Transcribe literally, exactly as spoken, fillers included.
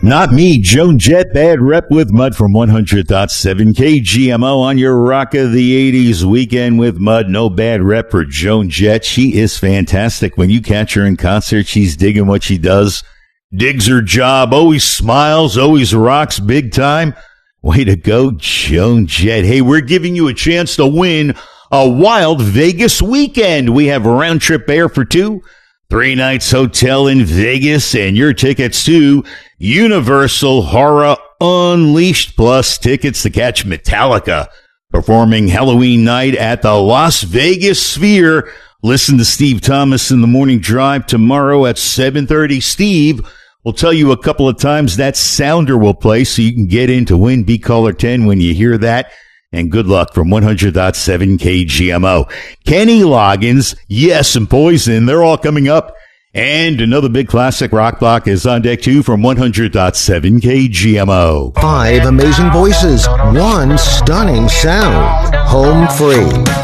Not me, Joan Jett, bad rep with Mud from one hundred point seven K G M O on your Rock of the eighties weekend with Mud. No bad rep for Joan Jett. She is fantastic. When you catch her in concert, she's digging what she does, digs her job, always smiles, always rocks big time. Way to go, Joan Jett. Hey, we're giving you a chance to win a wild Vegas weekend. We have a round trip air for two, three nights hotel in Vegas, and your tickets to Universal Horror Unleashed, plus tickets to catch Metallica performing Halloween night at the Las Vegas Sphere. Listen to Steve Thomas in the Morning Drive tomorrow at seven thirty. Steve will tell you a couple of times that sounder will play so you can get in to win. Be caller ten when you hear that. And good luck from one hundred point seven K G M O. Kenny Loggins, yes, and Poison, they're all coming up. And another big classic rock block is on deck too from one hundred point seven K G M O. Five amazing voices, one stunning sound. Home free.